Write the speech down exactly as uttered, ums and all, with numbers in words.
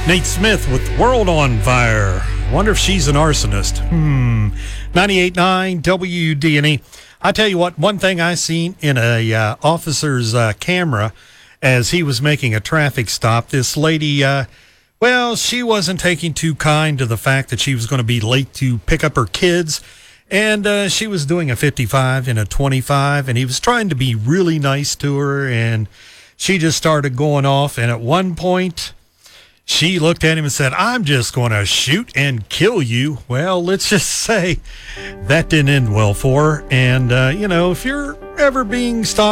Nate Smith with World on Fire. Wonder if she's an arsonist. Hmm. ninety-eight point nine W D N E. I tell you what, one thing I seen in a uh, officer's uh, camera as he was making a traffic stop, this lady, uh, well, she wasn't taking too kind to the fact that she was going to be late to pick up her kids. And uh, she was doing a fifty-five and a twenty-five, and he was trying to be really nice to her, and she just started going off. And at one point, she looked at him and said, "I'm just going to shoot and kill you." Well, let's just say that didn't end well for her. And, uh, you know, if you're ever being stopped